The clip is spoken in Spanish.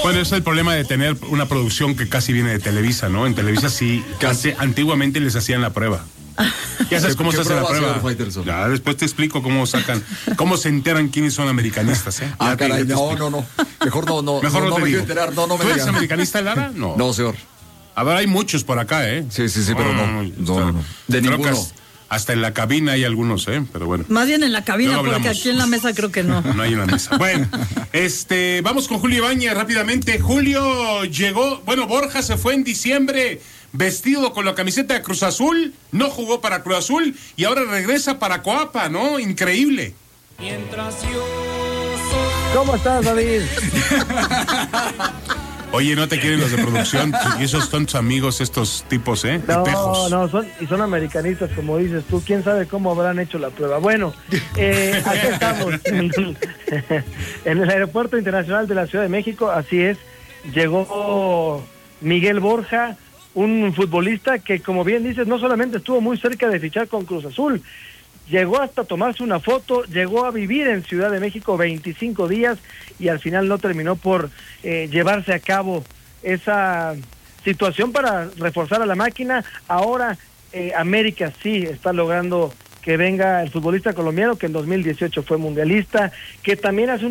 Bueno, ese es el problema de tener una producción que casi viene de Televisa, ¿no? En Televisa sí, antiguamente les hacían la prueba. Ya sabes cómo se hace la prueba. Ya después te explico cómo cómo se enteran quiénes son americanistas, ¿eh? Caray, no. Mejor no me quiero enterar, no me ¿Tú eres americanista, Lara? No, señor. A ver, hay muchos por acá, ¿eh? Sí, pero no. De creo ninguno. Que hasta en la cabina hay algunos, pero bueno. Más bien en la cabina, porque aquí en la mesa creo que no. No hay en la mesa. Bueno, vamos con Julio Ibáñez rápidamente. Julio llegó, Borja se fue en diciembre vestido con la camiseta de Cruz Azul, no jugó para Cruz Azul y ahora regresa para Coapa, ¿no? Increíble. ¿Cómo estás, David? Oye, no te quieren los de producción, y esos son tus amigos, estos tipos, No, son americanistas, como dices tú. ¿Quién sabe cómo habrán hecho la prueba? Bueno, aquí estamos, en el Aeropuerto Internacional de la Ciudad de México, así es. Llegó Miguel Borja, un futbolista que, como bien dices, no solamente estuvo muy cerca de fichar con Cruz Azul, llegó hasta tomarse una foto, llegó a vivir en Ciudad de México 25 días y al final no terminó por llevarse a cabo esa situación para reforzar a la máquina. Ahora América sí está logrando que venga el futbolista colombiano, que en 2018 fue mundialista, que también hace